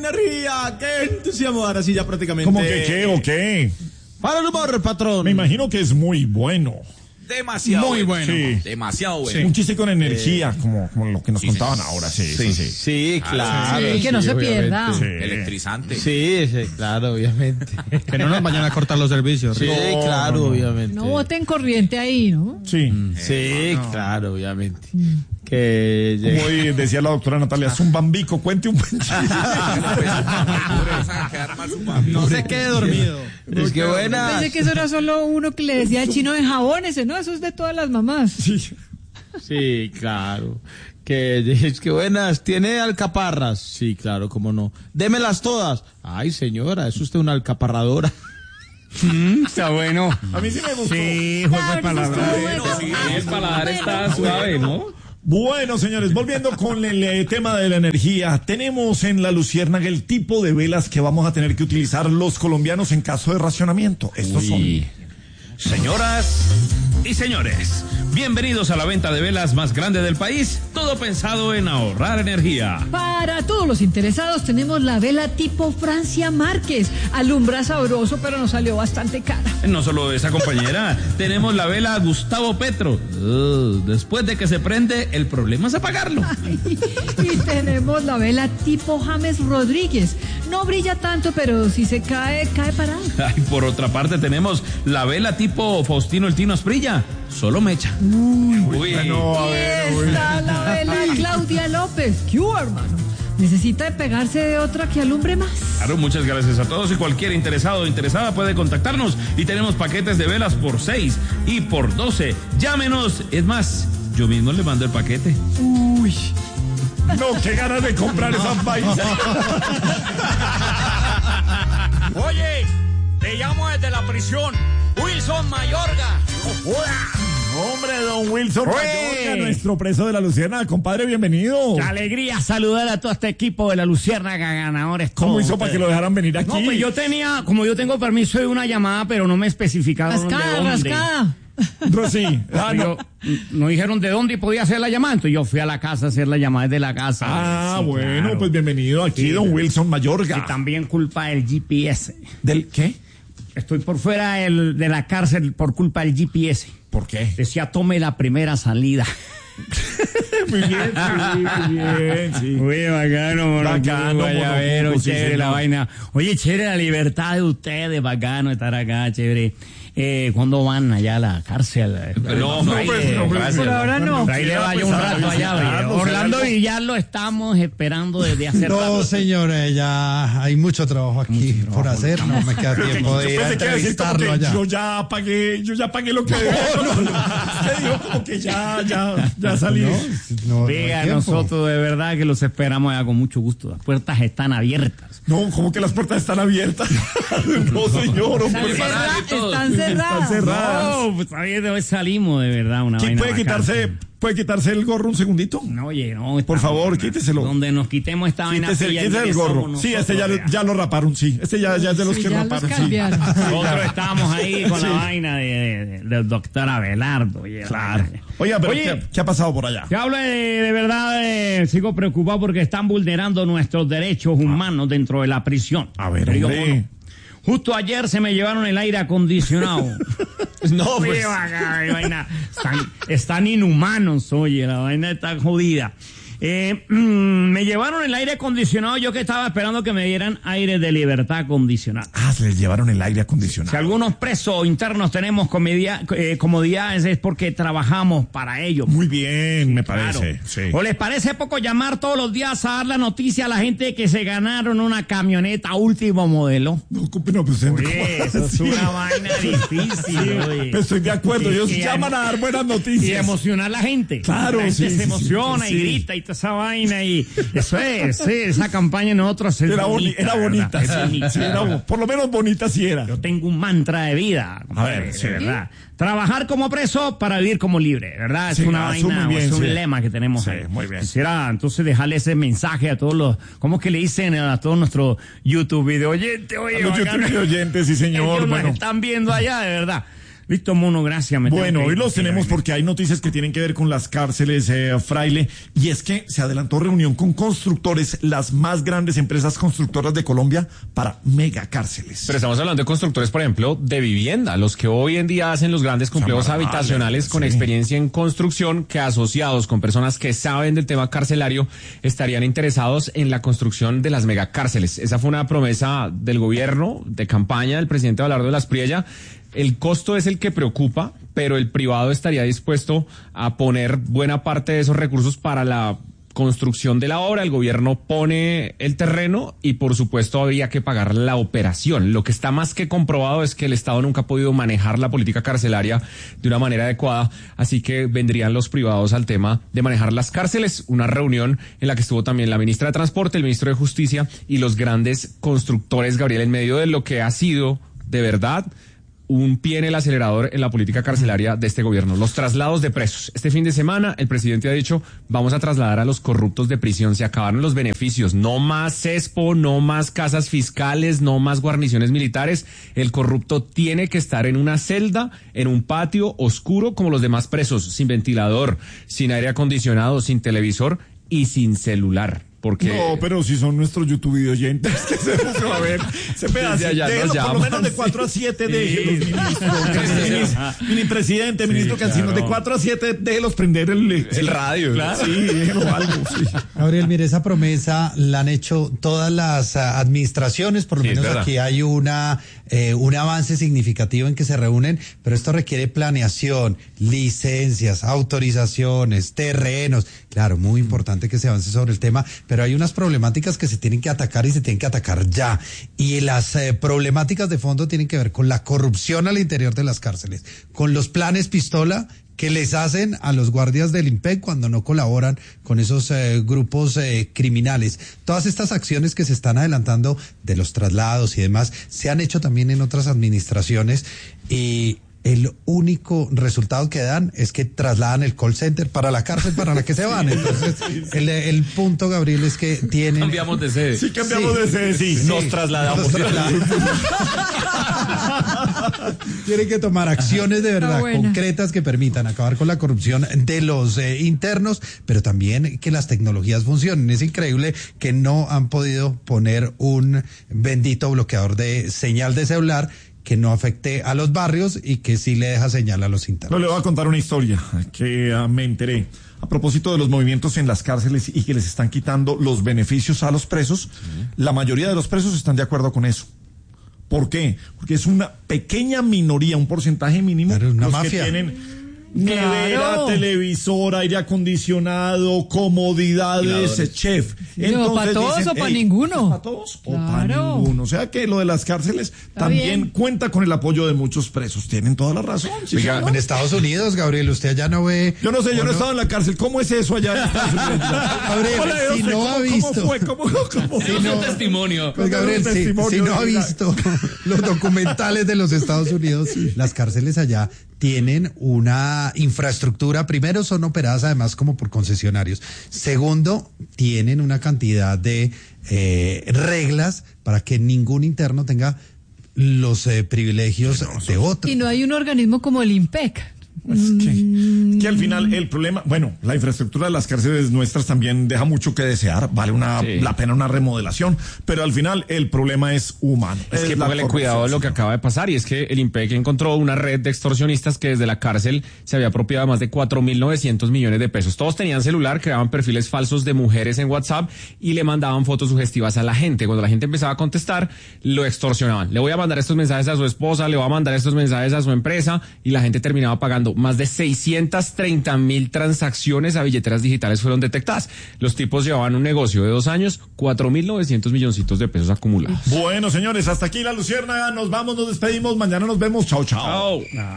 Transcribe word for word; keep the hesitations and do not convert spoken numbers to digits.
energía, qué entusiasmo. Ahora sí ya prácticamente. ¿Cómo que qué o qué? Para el humor, patrón. Me imagino que es muy bueno. Demasiado Muy bueno. bueno. Sí. Demasiado bueno. Sí. Un chiste con energía, eh, como, como lo que nos sí, contaban sí, ahora. Sí, Sí, sí, sí. sí, claro. Sí, que no se pierda. Sí. Electrizante. Sí, sí, claro, obviamente. Que no nos vayan a cortar los servicios. Sí, No, claro, no, no. obviamente. No boten corriente ahí, ¿no? Sí. Sí, no. claro, obviamente. Que Como hoy decía la doctora Natalia, es un bambico, cuente un buen chiste. No se quede dormido. es que buena. Pensé que eso era solo uno que le decía al chino de jabón, ese no, eso es de todas las mamás. Sí. Sí, claro. Que es que buenas, ¿tiene alcaparras? Sí, claro, cómo no. Démelas todas. Ay, señora, es usted una alcaparradora. Mm, está bueno. A mí sí me gustó. Sí, juego de Claro, palabras. eso Bueno, estuvo sí, bueno. el paladar está Bueno. suave, ¿no? Bueno, señores, volviendo con el eh, tema de la energía, tenemos en la Luciérnaga el tipo de velas que vamos a tener que utilizar los colombianos en caso de racionamiento. Estos son. Señoras y señores, bienvenidos a la venta de velas más grande del país, todo pensado en ahorrar energía. Para todos los interesados tenemos la vela tipo Francia Márquez. Alumbra sabroso, pero nos salió bastante cara. No solo esa compañera, tenemos la vela Gustavo Petro. Uh, después de que se prende, el problema es apagarlo. Y tenemos la vela tipo James Rodríguez. No brilla tanto, pero si se cae, cae parado. Ay, por otra parte tenemos la vela tipo Faustino el Tino Asprilla, solo mecha. Uy, No, a Y ver, uy. está la vela Claudia López. ¿Qué hubo, hermano? ¿Necesita de pegarse de otra que alumbre más? Claro, muchas gracias a todos y cualquier interesado o interesada puede contactarnos y tenemos paquetes de velas por seis y por doce. Llámenos, es más, yo mismo le mando el paquete. Uy. No, qué ganas de comprar esas vainas. Oye, te llamo desde la prisión. Wilson Mayorga. Hombre, don Wilson Ué. Mayorga, nuestro preso de la Luciérnaga. Compadre, bienvenido. Qué alegría saludar a todo este equipo de la Luciérnaga ganadores. ¿Cómo todos hizo para que ustedes. lo dejaran venir aquí? No, pues yo tenía, como yo tengo permiso de una llamada, pero no me especificaron de Rascada, dónde. rascada. Rosy. Ah, no. Yo- no dijeron de dónde podía hacer la llamada, entonces yo fui a la casa a hacer la llamada desde la casa. Ah, Sí, bueno, claro. pues bienvenido aquí, Sí, don claro. Wilson Mayorga. Y también culpa del G P S. ¿Del qué? Estoy por fuera del- de la cárcel por culpa del G P S. ¿Por qué? Decía, tome la primera salida. Muy bien, sí, muy bien, sí. Muy bacano, Bacano, guayabero, monocuco, sí, chévere la señor. vaina. Oye, chévere la libertad de ustedes, bacano estar acá, chévere. Eh, ¿Cuándo van allá a la cárcel? No, no, Ahí, pues, eh, no, pues, gracias. Por ahora no. Ahí le vaya un Pues, rato a allá. visitarlo, oye. Orlando será algo. Villar lo estamos esperando desde hace No, rato. señores, ya hay mucho trabajo aquí por hacer. No me queda tiempo de ir a Yo pensé que iba a decir como entrevistarlo que allá. yo ya pagué, yo ya pagué lo que debía. Usted dijo como que ya, ya, ya salí. No, no, no hay Venga, tiempo. nosotros de verdad que los esperamos allá con mucho gusto. Las puertas están abiertas. No, como que las puertas están abiertas. No, señor, Están, hombre. cerra- todos. están cerradas. Están cerradas. No, pues está bien, de hoy salimos de verdad una ¿Quién vaina puede bacana. quitarse, puede quitarse el gorro un segundito? No, oye, no. Por esta favor, vaina, quíteselo. Donde nos quitemos esta vaina. Quítese, pilla, quítese el que gorro. somos Sí, este ya, nosotros, ya lo raparon, sí. Este ya, ya es de los Sí, que ya los raparon, sí. cambiaron. Nosotros estamos ahí con Sí. la vaina de, de- del doctor Abelardo. Oye, Claro. vaina. Oiga, pero Oye, ¿qué, qué ha pasado por allá? Te hablo de, de verdad, eh, sigo preocupado porque están vulnerando nuestros derechos humanos dentro de la prisión. A ver, Pero yo, hombre. bueno, justo ayer se me llevaron el aire acondicionado. No, Oye, pues. vaga, vaina, están, están inhumanos, oye, la vaina está jodida. Eh, mm, me llevaron el aire acondicionado, yo que estaba esperando que me dieran aire de libertad acondicionado. Ah, se les llevaron el aire Si acondicionado. algunos presos internos tenemos comedia- eh, comodidades es porque trabajamos para ellos. Muy bien, me Claro. parece. Sí. ¿O les parece poco llamar todos los días a dar la noticia a la gente que se ganaron una camioneta último modelo? No, compa, no, pues, ¿cómo Oye, eso es así? una vaina difícil, oye. Pues estoy de acuerdo, ellos Y- y- llaman a dar buenas Y noticias. emocionar a la gente. Claro, La gente sí, se sí, emociona sí, y sí. grita y toda esa vaina y eso es, sí, esa campaña en nosotros es Era, boni- bonita, era ¿verdad? bonita, Es sí, bonita, sí, era bo- por lo menos bonita sí era. Yo tengo un mantra de vida, compadre, ver, sí. de verdad. Trabajar como preso para vivir como libre, ¿verdad? Es Sí, una ah, eso vaina, muy bien, es un sí. lema que tenemos Sí, ahí. muy bien. Quisiera entonces dejarle ese mensaje a todos los, ¿cómo es que le dicen a todos nuestros YouTube video oyentes? Oye, A los bacano. YouTube oyentes, sí, señor, Ellos nos bueno. están viendo allá, de verdad. Víctor Mono, gracias. Me Bueno, tengo que hoy ir, los tenemos porque porque hay noticias que tienen que ver con las cárceles, eh, Fraile, y es que se adelantó reunión con constructores, las más grandes empresas constructoras de Colombia, para megacárceles. Pero estamos hablando de constructores, por ejemplo, de vivienda, los que hoy en día hacen los grandes complejos habitacionales con sí. experiencia en construcción, que asociados con personas que saben del tema carcelario, estarían interesados en la construcción de las megacárceles. Esa fue una promesa del gobierno, de campaña del presidente Abelardo de la Espriella. El costo es el que preocupa, pero el privado estaría dispuesto a poner buena parte de esos recursos para la construcción de la obra. El gobierno pone el terreno y por supuesto habría que pagar la operación. Lo que está más que comprobado es que el Estado nunca ha podido manejar la política carcelaria de una manera adecuada, así que vendrían los privados al tema de manejar las cárceles. Una reunión en la que estuvo también la ministra de Transporte, el ministro de Justicia y los grandes constructores, Gabriel, en medio de lo que ha sido de verdad un pie en el acelerador en la política carcelaria de este gobierno. Los traslados de presos. Este fin de semana el presidente ha dicho, vamos a trasladar a los corruptos de prisión. Se acabaron los beneficios. No más CESPO, no más casas fiscales, no más guarniciones militares. El corrupto tiene que estar en una celda, en un patio oscuro como los demás presos, sin ventilador, sin aire acondicionado, sin televisor y sin celular. Porque... No, pero si son nuestros YouTube oyentes que se van a ver, se pedan, déjelo, por lo menos de cuatro a siete déjelos, ministro, mini presidente, ministro sí, Cancino, claro. De cuatro a siete déjelos prender el, el sí, radio. Claro. Sí, déjelo algo, sí. Gabriel, mire, esa promesa la han hecho todas las uh, administraciones, por lo sí, menos aquí hay una eh, un avance significativo en que se reúnen, pero esto requiere planeación, licencias, autorizaciones, terrenos. Claro, muy importante que se avance sobre el tema, pero hay unas problemáticas que se tienen que atacar y se tienen que atacar ya. Y las eh, problemáticas de fondo tienen que ver con la corrupción al interior de las cárceles, con los planes pistola que les hacen a los guardias del IMPEC cuando no colaboran con esos eh, grupos eh, criminales. Todas estas acciones que se están adelantando de los traslados y demás se han hecho también en otras administraciones y el único resultado que dan es que trasladan el call center para la cárcel para la que se van. Entonces, el, el punto, Gabriel, es que tienen... Cambiamos de sede. Sí, cambiamos sí. de sede, sí. sí. Nos trasladamos. Nos trasladamos. Tienen que tomar acciones de verdad concretas que permitan acabar con la corrupción de los eh, internos, pero también que las tecnologías funcionen. Es increíble que no han podido poner un bendito bloqueador de señal de celular que no afecte a los barrios y que sí le deja señal a los internos. No, le voy a contar una historia que uh, me enteré a propósito de los movimientos en las cárceles y que les están quitando los beneficios a los presos. Sí. La mayoría de los presos están de acuerdo con eso. ¿Por qué? Porque es una pequeña minoría, un porcentaje mínimo, pero una los mafia. que tienen nevera, claro. televisor, aire acondicionado, comodidades, chef. Entonces, ¿para todos dicen, o para ninguno? ¿Para todos claro. o para ninguno? O sea que lo de las cárceles Está también bien. cuenta con el apoyo de muchos presos. Tienen toda la razón. ¿Sí? Oiga, en Estados Unidos, Gabriel, usted allá no ve... Yo no sé, yo no he no? estado en la cárcel. ¿Cómo es eso allá en Estados Unidos? Gabriel, Hola, si sé, no ¿cómo, ha visto... ¿Cómo fue? ¿Cómo, cómo? Si no, testimonio. Pues Gabriel, si, si no ha visto los documentales de los Estados Unidos, las cárceles allá tienen una infraestructura, primero son operadas además como por concesionarios, segundo, tienen una cantidad de eh, reglas para que ningún interno tenga los eh, privilegios no, de otro. Y no hay un organismo como el IMPEC. Pues que, que al final el problema, bueno, la infraestructura de las cárceles nuestras también deja mucho que desear, vale una sí. la pena una remodelación, pero al final el problema es humano. Es, es que póngale cuidado de lo que acaba de pasar, y es que el IMPEC encontró una red de extorsionistas que desde la cárcel se había apropiado de más de cuatro mil novecientos millones de pesos. Todos tenían celular, creaban perfiles falsos de mujeres en WhatsApp y le mandaban fotos sugestivas a la gente. Cuando la gente empezaba a contestar, lo extorsionaban. Le voy a mandar estos mensajes a su esposa, le voy a mandar estos mensajes a su empresa, y la gente terminaba pagando. Más de seiscientas treinta mil transacciones a billeteras digitales fueron detectadas. Los tipos llevaban un negocio de dos años, cuatro mil novecientos milloncitos de pesos acumulados. Bueno, señores, hasta aquí la Luciérnaga. Nos vamos, nos despedimos. Mañana nos vemos. Chao, chao. Chao.